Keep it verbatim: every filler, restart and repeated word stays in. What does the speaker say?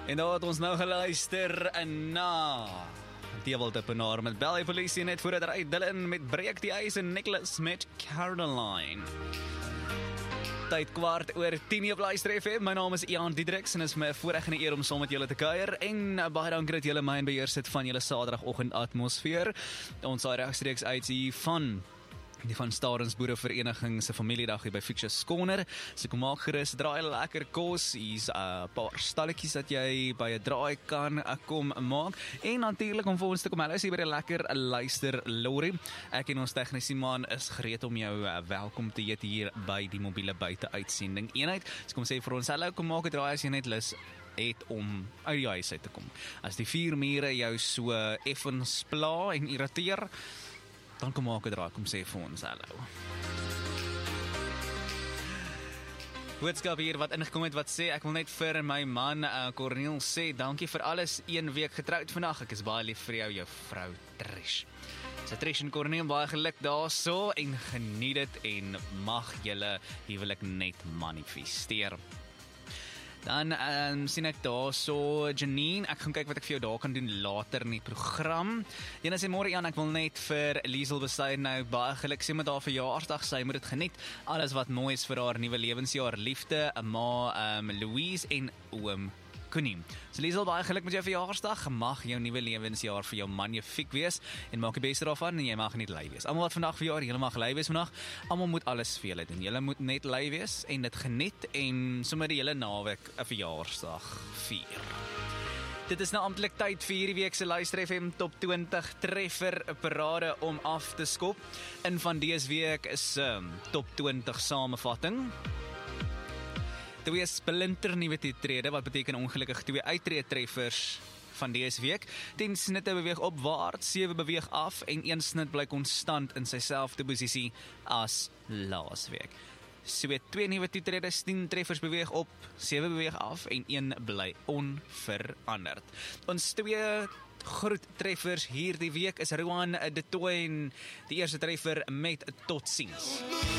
En daar het ons nou geluister na Deviltippenaar met Bel die polisie net voor het ry, Dylan met Breek die ys en Nicholas met Caroline. Tyd kwart oor tien op Luister F M. My naam is Ian Diedriks en is my voorreg en 'n eer om saam met julle te kuier. En uh, baie dankie dat julle my in beheer sit van julle Saterdagoggend atmosfeer. Ons saai regstreeks uit hier van die van Starens Boerevereniging se familiedag hier by Fictious Corner. So kom maak gerus, draai lekker kos, hier's 'n uh, paar stalletjies dat jy by 'n draai kan uh, kom maak. En natuurlik om vir ons te kom hulle is hier by 'n lekker uh, luister lorry. Ek en ons tegniese man is gereed om jou uh, welkom te heet hier by die mobiele buite uitsending eenheid. So kom sê vir ons hallo, kom maak 'n draai as jy net lus het om uit die huis uit te kom. As die vier mure jou so uh, effens pla en irriteer, dan kom maak 'n draai, kom sê vir ons hallo. Boodskap hier wat ingekom het wat sê, ek wil net vir my man uh, Corneel sê, dankie vir alles, een week getroud vandag, ek is baie lief vir jou, jou vrou Trish. So Trish en Corneel, baie geluk daar so, en geniet dit, en mag julle huwelik net manifesteer. Dan um, sien ek daar so, Janine, ek gaan kyk wat ek vir jou daar kan doen later in die program. Jyne sê, môre Jan, ek wil net vir Liesel Besuiden nou baie geluk sê met haar verjaarsdag, sy moet dit geniet, alles wat mooi is vir haar nuwe lewensjaar, liefde, ma um, Louise en oom Koenie. So Liesel, baie geluk met jou verjaarsdag, mag jou nuwe lewensjaar vir jou magnifiek wees, en maak die beste daarvan, en jy mag net lui wees. Almal wat vandag verjaar, julle mag lui wees vandag, almal moet alles vir julle doen, julle moet net lui wees, en dit geniet, en sommer die hele naweek 'n verjaarsdag vier. Dit is nou amptelik tyd vir hierdie week se Luister F M Top twintig treffer parade om af te skop. In van dese week is um, Top twintig samevatting. Twee splinter nuwe trede, wat beteken ongelukkig twee uittreë treffers van dese week. tien snitte beweeg opwaarts, sewe beweeg af en een snit bly konstant in sy selfde posisie as laasweek. So twee nuwe toetredes, tien treffers beweeg op, sewe beweeg af en een bly onveranderd. Ons twee groot treffers hierdie week is Rowan de Tooi en die eerste treffer met Totsiens.